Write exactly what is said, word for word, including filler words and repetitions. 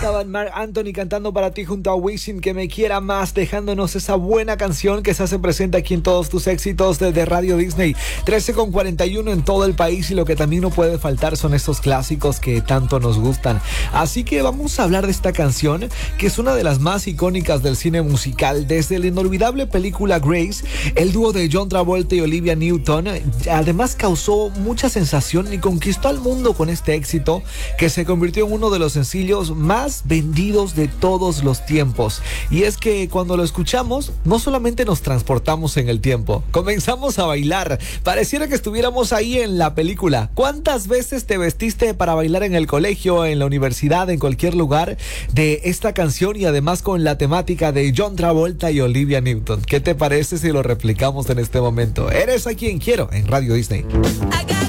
estaban Marc Anthony cantando para ti junto a Wisin, Que Me Quiera Más, dejándonos esa buena canción que se hace presente aquí en todos tus éxitos desde Radio Disney. trece con cuarenta y uno en todo el país, y lo que también no puede faltar son estos clásicos que tanto nos gustan. Así que vamos a hablar de esta canción, que es una de las más icónicas del cine musical. Desde la inolvidable película Grace, el dúo de John Travolta y Olivia Newton además causó mucha sensación y conquistó al mundo con este éxito, que se convirtió en uno de los sencillos más vendidos de todos los tiempos. Y es que cuando lo escuchamos, no solamente nos transportamos en el tiempo, comenzamos a bailar. Pareciera que estuviéramos ahí en la película. ¿Cuántas veces te vestiste para bailar en el colegio, en la universidad, en cualquier lugar de esta canción, y además con la temática de John Travolta y Olivia Newton? ¿Qué te parece si lo replicamos en este momento? Eres a quien quiero en Radio Disney.